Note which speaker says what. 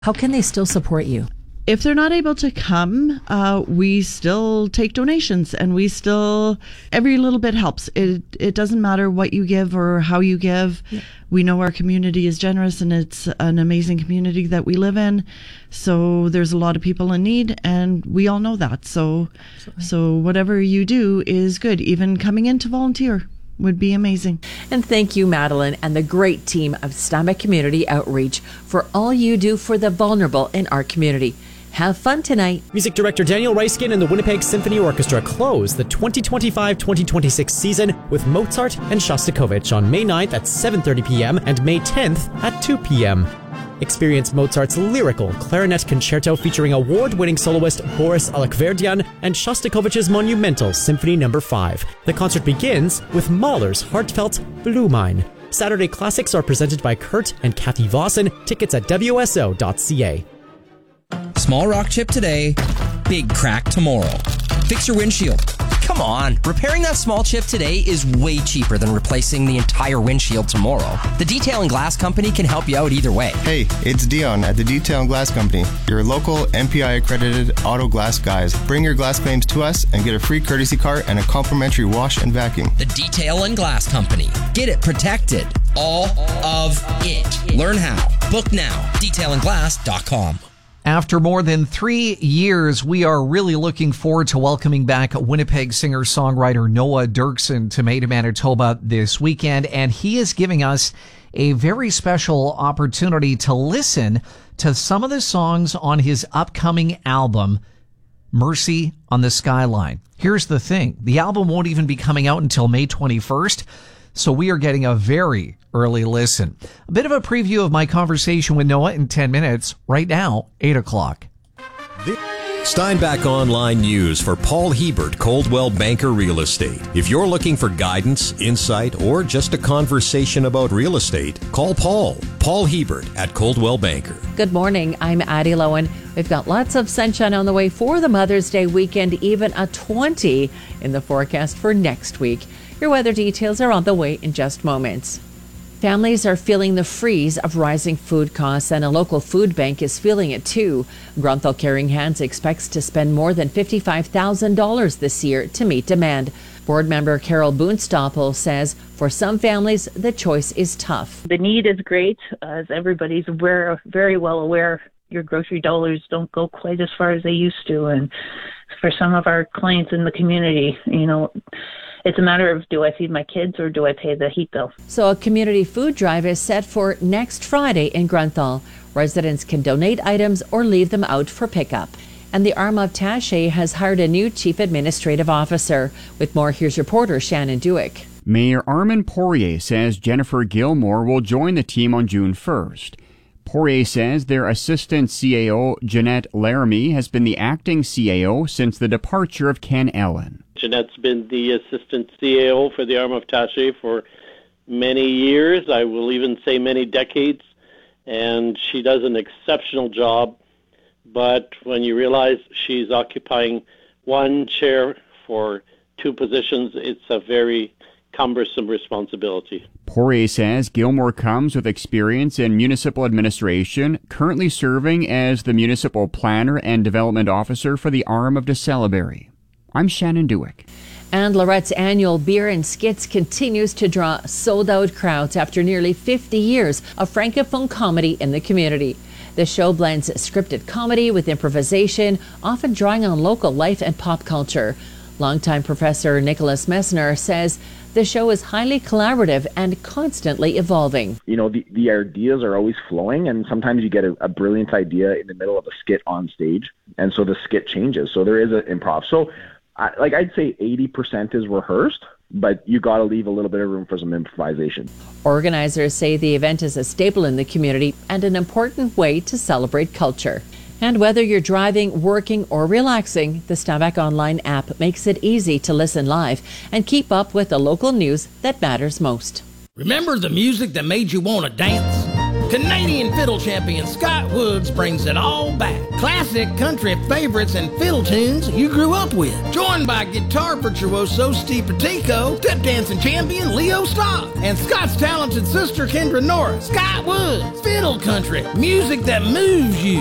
Speaker 1: How can they still support you?
Speaker 2: If they're not able to come, we still take donations, and every little bit helps. It doesn't matter what you give or how you give. Yeah. We know our community is generous, and it's an amazing community that we live in. So there's a lot of people in need, and we all know that. So whatever you do is good. Even coming in to volunteer would be amazing.
Speaker 1: And thank you, Madeline, and the great team of Steinbach Community Outreach for all you do for the vulnerable in our community. Have fun tonight.
Speaker 3: Music director Daniel Reiskin and the Winnipeg Symphony Orchestra close the 2025-2026 season with Mozart and Shostakovich on May 9th at 7:30 p.m. and May 10th at 2 p.m. Experience Mozart's lyrical clarinet concerto featuring award-winning soloist Boris Alakverdian and Shostakovich's monumental Symphony No. 5. The concert begins with Mahler's heartfelt Blue Mine. Saturday Classics are presented by Kurt and Kathy Vossen. Tickets at wso.ca.
Speaker 4: Small rock chip today, big crack tomorrow. Fix your windshield.
Speaker 5: Come on, repairing that small chip today is way cheaper than replacing the entire windshield tomorrow. The Detail and Glass Company can help you out either way.
Speaker 6: Hey, it's Dion at the Detail and Glass Company, your local MPI accredited auto glass guys. Bring your glass claims to us and get a free courtesy car and a complimentary wash and vacuum.
Speaker 5: The Detail and Glass Company. Get it protected. All of it. Learn how. Book now. detailandglass.com.
Speaker 7: After more than 3 years, we are really looking forward to welcoming back Winnipeg singer-songwriter Noah Derksen to Maida, Manitoba this weekend, and he is giving us a very special opportunity to listen to some of the songs on his upcoming album, Mercy on the Skyline. Here's the thing. The album won't even be coming out until May 21st, so we are getting a very early listen. A bit of a preview of my conversation with Noah in 10 minutes. Right now, 8 o'clock.
Speaker 8: Steinbach Online News for Paul Hebert, Coldwell Banker Real Estate. If you're looking for guidance, insight, or just a conversation about real estate, call Paul Hebert at Coldwell Banker.
Speaker 1: Good morning. I'm Addie Lowen. We've got lots of sunshine on the way for the Mother's Day weekend, even a 20 in the forecast for next week. Your weather details are on the way in just moments. Families are feeling the freeze of rising food costs, and a local food bank is feeling it too. Grunthal Caring Hands expects to spend more than $55,000 this year to meet demand. Board member Carol Boonstoppel says for some families, the choice is tough.
Speaker 9: The need is great, as everybody's very well aware. Your grocery dollars don't go quite as far as they used to, and for some of our clients in the community, it's a matter of, do I feed my kids or do I pay the heat bill?
Speaker 1: So a community food drive is set for next Friday in Grunthal. Residents can donate items or leave them out for pickup. And the Armagh Taché has hired a new chief administrative officer. With more, here's reporter Shannon Dewick.
Speaker 10: Mayor Armand Poirier says Jennifer Gilmore will join the team on June 1st. Poirier says their assistant CAO, Jeanette Laramie, has been the acting CAO since the departure of Ken Ellen.
Speaker 11: Jeanette's been the assistant CAO for the Armagh Taché for many years, I will even say many decades, and she does an exceptional job. But when you realize she's occupying one chair for two positions, it's a very cumbersome responsibility.
Speaker 10: Poirier says Gilmore comes with experience in municipal administration, currently serving as the municipal planner and development officer for the Arm of DeCeleberry. I'm Shannon Dewick.
Speaker 1: And Lorette's annual Beer and Skits continues to draw sold-out crowds after nearly 50 years of francophone comedy in the community. The show blends scripted comedy with improvisation, often drawing on local life and pop culture. Longtime professor Nicholas Messner says the show is highly collaborative and constantly evolving.
Speaker 12: The ideas are always flowing, and sometimes you get a brilliant idea in the middle of a skit on stage, and so the skit changes. So there is an improv. So I'd say 80% is rehearsed, but you got to leave a little bit of room for some improvisation.
Speaker 1: Organizers say the event is a staple in the community and an important way to celebrate culture. And whether you're driving, working, or relaxing, the Steinbach Online app makes it easy to listen live and keep up with the local news that matters most.
Speaker 13: Remember the music that made you want to dance? Canadian fiddle champion Scott Woods brings it all back. Classic country favorites and fiddle tunes you grew up with. Joined by guitar virtuoso Steve Petico, tip dancing champion Leo Stock, and Scott's talented sister Kendra Norris. Scott Woods, fiddle country, music that moves you.